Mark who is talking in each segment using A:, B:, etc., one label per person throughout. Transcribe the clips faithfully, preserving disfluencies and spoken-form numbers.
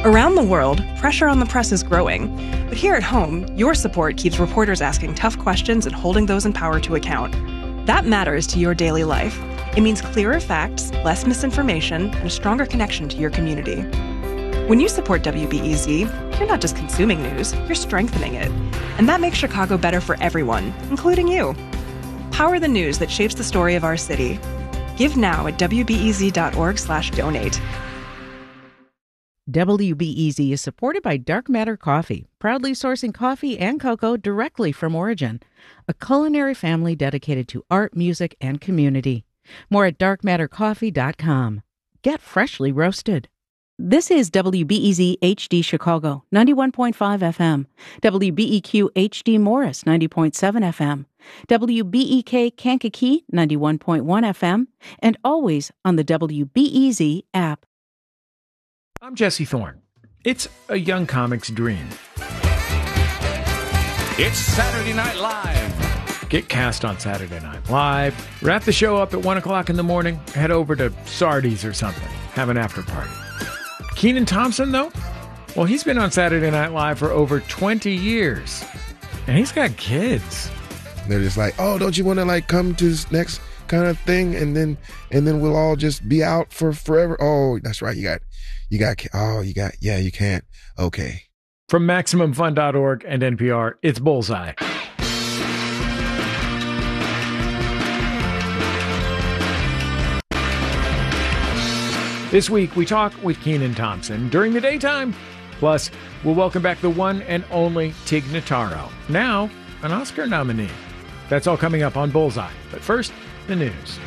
A: Around the world, pressure on the press is growing. But here at home, your support keeps reporters asking tough questions and holding those in power to account. That matters to your daily life. It means clearer facts, less misinformation, and a stronger connection to your community. When you support W B E Z, you're not just consuming news, you're strengthening it. And that makes Chicago better for everyone, including you. Power the news that shapes the story of our city. Give now at W B E Z dot org slash donate.
B: W B E Z is supported by Dark Matter Coffee, proudly sourcing coffee and cocoa directly from origin, a culinary family dedicated to art, music, and community. More at dark matter coffee dot com. Get freshly roasted. This is W B E Z H D Chicago, ninety-one point five F M, W B E Q H D Morris, ninety point seven F M, W B E K Kankakee, ninety-one point one F M, and always on the W B E Z app.
C: I'm Jesse Thorne. It's a young comic's dream.
D: It's Saturday Night Live.
C: Get cast on Saturday Night Live, wrap the show up at one o'clock in the morning, head over to Sardi's or something, have an after party. Kenan Thompson, though? Well, he's been on Saturday Night Live for over twenty years, and he's got kids.
E: They're just like, oh, don't you want to like come to this next kind of thing, and then and then we'll all just be out for forever? Oh, that's right, you got You got, oh, you got, yeah, you can't. Okay.
C: From Maximum Fun dot org and N P R, it's Bullseye. This week, we talk with Kenan Thompson during the daytime. Plus, we'll welcome back the one and only Tig Notaro, now an Oscar nominee. That's all coming up on Bullseye. But first, the news.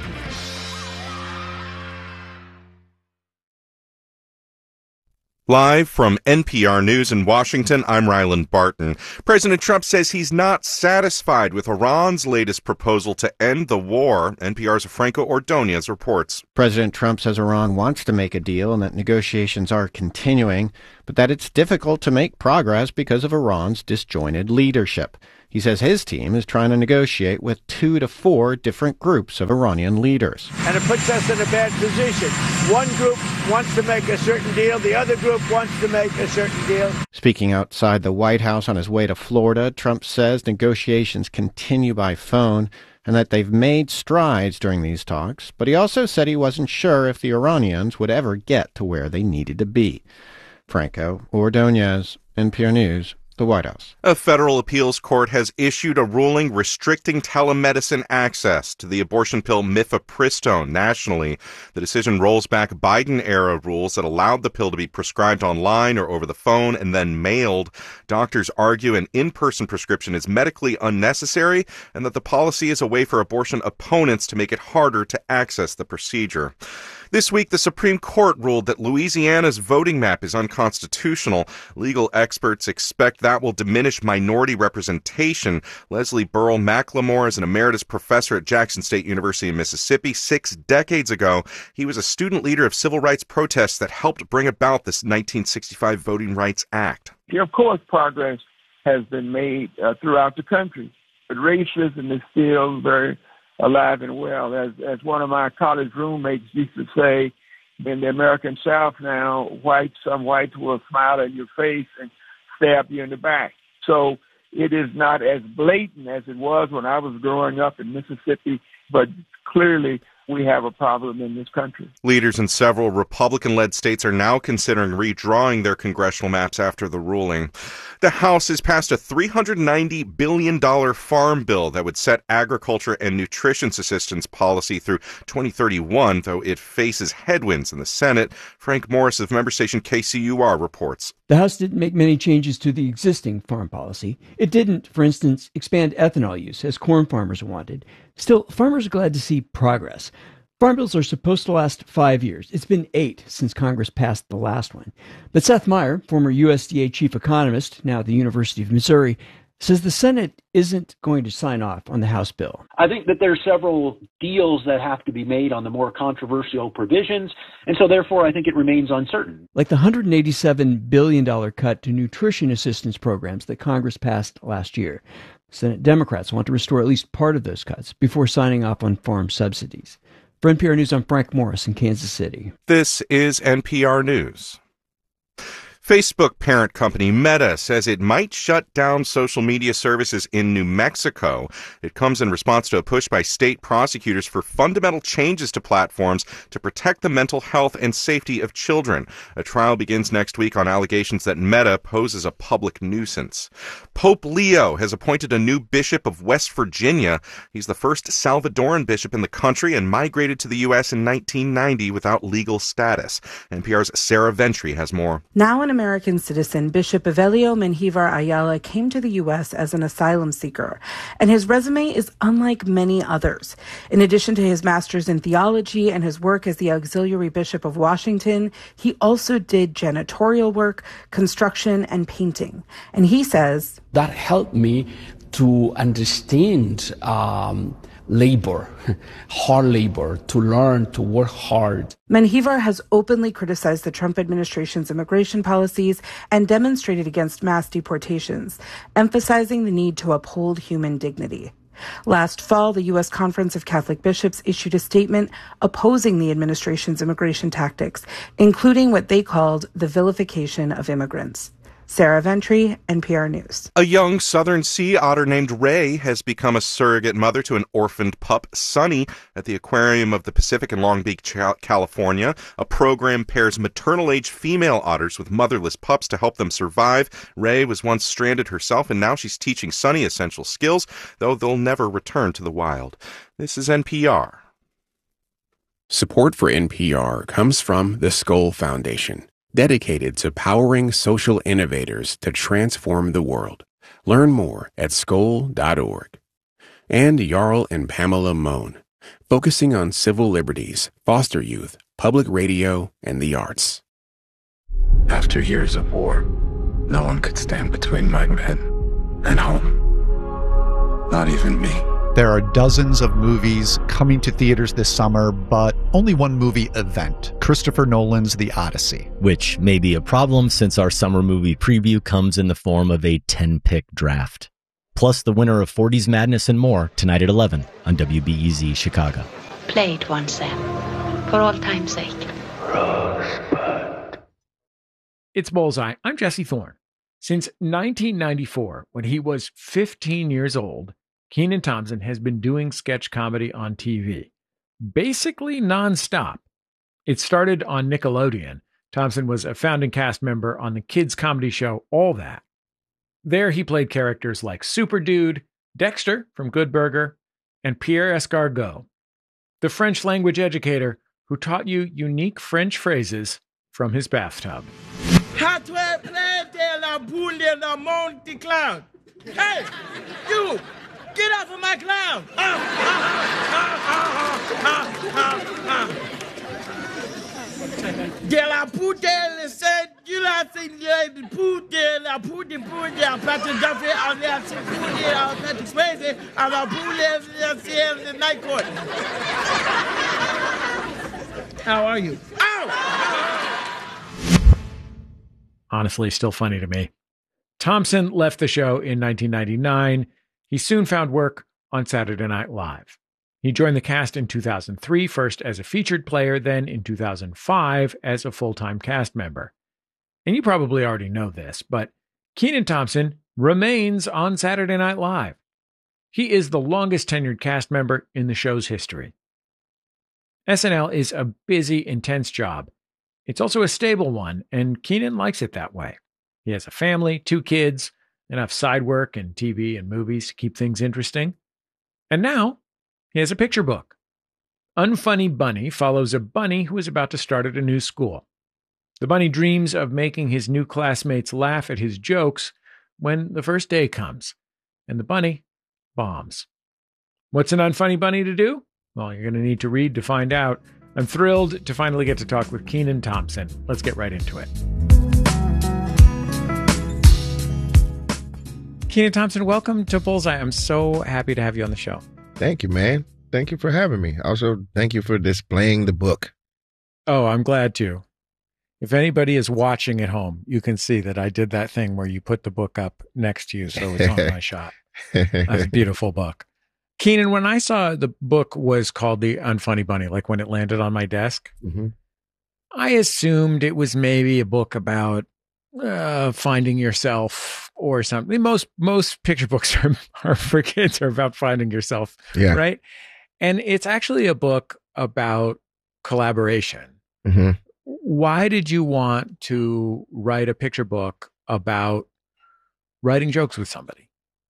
F: Live from N P R News in Washington, I'm Ryland Barton. President Trump says he's not satisfied with Iran's latest proposal to end the war. N P R's Franco Ordonez reports.
G: President Trump says Iran wants to make a deal and that negotiations are continuing, but that it's difficult to make progress because of Iran's disjointed leadership. He says his team is trying to negotiate with two to four different groups of Iranian leaders.
H: And it puts us in a bad position. One group wants to make a certain deal. The other group wants to make a certain deal.
G: Speaking outside the White House on his way to Florida, Trump says negotiations continue by phone and that they've made strides during these talks. But he also said he wasn't sure if the Iranians would ever get to where they needed to be. Franco Ordonez, N P R News, the White House.
F: A federal appeals court has issued a ruling restricting telemedicine access to the abortion pill mifepristone nationally. The decision rolls back Biden-era rules that allowed the pill to be prescribed online or over the phone and then mailed. Doctors argue an in-person prescription is medically unnecessary and that the policy is a way for abortion opponents to make it harder to access the procedure. This week, the Supreme Court ruled that Louisiana's voting map is unconstitutional. Legal experts expect that will diminish minority representation. Leslie Burrell McLemore is an emeritus professor at Jackson State University in Mississippi. Six decades ago, he was a student leader of civil rights protests that helped bring about this nineteen sixty-five Voting Rights Act.
I: Yeah, of course, progress has been made uh, throughout the country, but racism is still very alive and well. As as one of my college roommates used to say, in the American South now, whites, some whites will smile in your face and stab you in the back. So it is not as blatant as it was when I was growing up in Mississippi, but clearly we have a problem in this country.
F: Leaders in several Republican-led states are now considering redrawing their congressional maps after the ruling. The House has passed a three hundred ninety billion dollars farm bill that would set agriculture and nutrition assistance policy through twenty thirty-one, though it faces headwinds in the Senate. Frank Morris of member station K C U R reports.
J: The House didn't make many changes to the existing farm policy. It didn't, for instance, expand ethanol use, as corn farmers wanted. Still, farmers are glad to see progress. Farm bills are supposed to last five years. It's been eight since Congress passed the last one. But Seth Meyer, former U S D A chief economist, now at the University of Missouri, says the Senate isn't going to sign off on the House bill.
K: I think that there are several deals that have to be made on the more controversial provisions, and so therefore I think it remains uncertain.
J: Like the one hundred eighty-seven billion dollars cut to nutrition assistance programs that Congress passed last year. Senate Democrats want to restore at least part of those cuts before signing off on farm subsidies. For N P R News, I'm Frank Morris in Kansas City.
F: This is N P R News. Facebook parent company Meta says it might shut down social media services in New Mexico. It comes in response to a push by state prosecutors for fundamental changes to platforms to protect the mental health and safety of children. A trial begins next week on allegations that Meta poses a public nuisance. Pope Leo has appointed a new bishop of West Virginia. He's the first Salvadoran bishop in the country and migrated to the U S in nineteen ninety without legal status. N P R's Sarah Ventry has more.
L: Now an American citizen, Bishop Evelio Menjivar Ayala came to the U S as an asylum seeker, and his resume is unlike many others. In addition to his master's in theology and his work as the auxiliary bishop of Washington, he also did janitorial work, construction, and painting. And he says,
M: that helped me to understand um, labor, hard labor, to learn to work hard.
L: Menjivar has openly criticized the Trump administration's immigration policies and demonstrated against mass deportations, emphasizing the need to uphold human dignity. Last fall, the U S Conference of Catholic Bishops issued a statement opposing the administration's immigration tactics, including what they called the vilification of immigrants. Sarah Ventry, N P R News.
F: A young southern sea otter named Ray has become a surrogate mother to an orphaned pup, Sunny, at the Aquarium of the Pacific in Long Beach, California. A program pairs maternal-age female otters with motherless pups to help them survive. Ray was once stranded herself, and now she's teaching Sunny essential skills, though they'll never return to the wild. This is N P R.
N: Support for N P R comes from the Skoll Foundation, dedicated to powering social innovators to transform the world. Learn more at skoll dot org. And Jarl and Pamela Mohn, focusing on civil liberties, foster youth, public radio, and the arts.
O: After years of war, no one could stand between my men and home. Not even me.
P: There are dozens of movies coming to theaters this summer, but only one movie event, Christopher Nolan's The Odyssey.
Q: Which may be a problem since our summer movie preview comes in the form of a ten-pick draft. Plus the winner of forties Madness and more tonight at eleven on W B E Z Chicago.
R: Play it once then, for all time's sake. Rosebud.
C: It's Bullseye. I'm Jesse Thorne. Since nineteen ninety-four, when he was fifteen years old, Kenan Thompson has been doing sketch comedy on T V, basically nonstop. It started on Nickelodeon. Thompson was a founding cast member on the kids' comedy show All That. There he played characters like Super Dude, Dexter from Good Burger, and Pierre Escargot, the French language educator who taught you unique French phrases from his bathtub.
S: Hey, you! Get off of my clown! De la poudre, c'est du la de poudre, la poudre, poudre, Patrick Duffy, on the poudre, on Patrick Swayze, on the poudre, the night court. How are you? Ow!
C: Honestly, still funny to me. Thompson left the show in nineteen ninety-nine. He soon found work on Saturday Night Live. He joined the cast in two thousand three, first as a featured player, then in two thousand five as a full-time cast member. And you probably already know this, but Kenan Thompson remains on Saturday Night Live. He is the longest tenured cast member in the show's history. S N L is a busy, intense job. It's also a stable one, and Kenan likes it that way. He has a family, two kids, enough side work and T V and movies to keep things interesting. And now, he has a picture book. Unfunny Bunny follows a bunny who is about to start at a new school. The bunny dreams of making his new classmates laugh at his jokes when the first day comes, and the bunny bombs. What's an unfunny bunny to do? Well, you're going to need to read to find out. I'm thrilled to finally get to talk with Kenan Thompson. Let's get right into it. Kenan Thompson, welcome to Bullseye. I'm so happy to have you on the show.
E: Thank you, man. Thank you for having me. Also, thank you for displaying the book.
C: Oh, I'm glad to. If anybody is watching at home, you can see that I did that thing where you put the book up next to you so it's on my shot. That's a beautiful book. Kenan, when I saw the book was called The Unfunny Bunny, like when it landed on my desk,
E: mm-hmm.
C: I assumed it was maybe a book about uh, finding yourself or something. Most most picture books are, are for kids are about finding yourself,
E: yeah.
C: right? And it's actually a book about collaboration.
E: Mm-hmm.
C: Why did you want to write a picture book about writing jokes with somebody?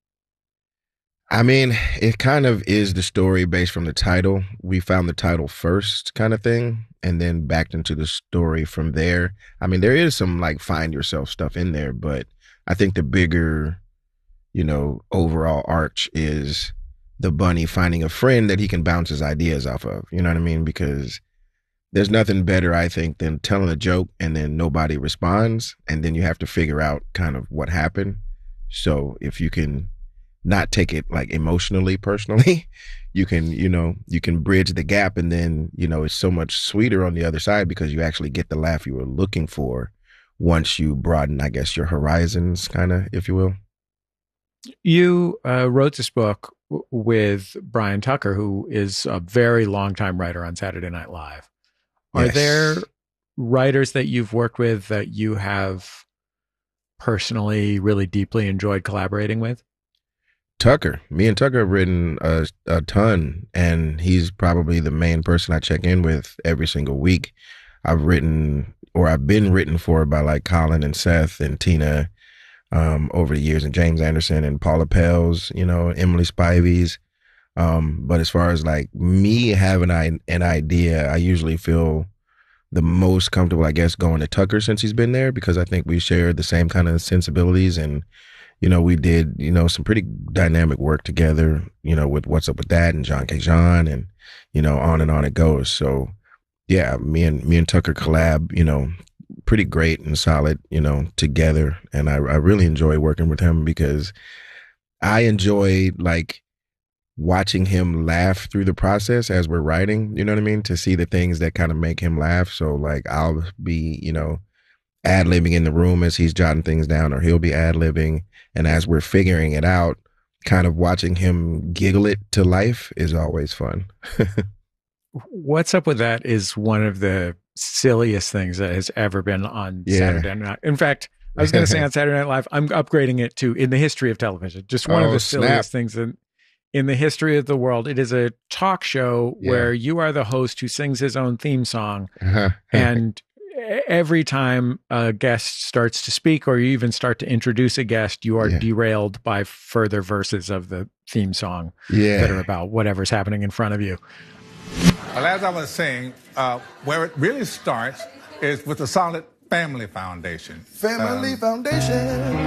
E: I mean, it kind of is the story based from the title. We found the title first kind of thing, and then backed into the story from there. I mean, there is some like find yourself stuff in there, but I think the bigger, you know, overall arch is the bunny finding a friend that he can bounce his ideas off of. You know what I mean? Because there's nothing better, I think, than telling a joke and then nobody responds, and then you have to figure out kind of what happened. So if you can not take it like emotionally, personally, you can, you know, you can bridge the gap, and then, you know, it's so much sweeter on the other side because you actually get the laugh you were looking for once you broaden, I guess, your horizons, kind of, if you will.
C: You uh, wrote this book w- with Brian Tucker, who is a very long-time writer on Saturday Night Live. Are
E: Yes.
C: there writers that you've worked with that you have personally really deeply enjoyed collaborating with?
E: Tucker. Me and Tucker have written a, a ton, and he's probably the main person I check in with every single week. I've written, or I've been written for by like Colin and Seth and Tina um, over the years, and James Anderson and Paula Pels, you know, Emily Spivey's. Um, but as far as like me having I, an idea, I usually feel the most comfortable, I guess, going to Tucker since he's been there, because I think we share the same kind of sensibilities, and you know, we did, you know, some pretty dynamic work together, you know, with What's Up With That and John K. John, and, you know, on and on it goes. So, yeah, me and me and Tucker collab, you know, pretty great and solid, you know, together. And I, I really enjoy working with him because I enjoy, like, watching him laugh through the process as we're writing, you know what I mean? To see the things that kind of make him laugh. So, like, I'll be, you know, ad-libbing in the room as he's jotting things down, or he'll be ad-libbing. And as we're figuring it out, kind of watching him giggle it to life is always fun.
C: What's Up With That is one of the silliest things that has ever been on
E: Yeah.
C: Saturday Night. In fact, I was going to say on Saturday Night Live, I'm upgrading it to in the history of television. Just one of
E: Oh,
C: the
E: snap.
C: silliest things in, in the history of the world. It is a talk show
E: Yeah.
C: where you are the host who sings his own theme song.
E: Uh-huh.
C: And every time a guest starts to speak, or you even start to introduce a guest, you are
E: Yeah.
C: derailed by further verses of the theme song
E: Yeah.
C: that are about whatever's happening in front of you.
T: Well, as I was saying, uh, where it really starts is with a solid family foundation.
U: Family
T: Um,
U: Foundation.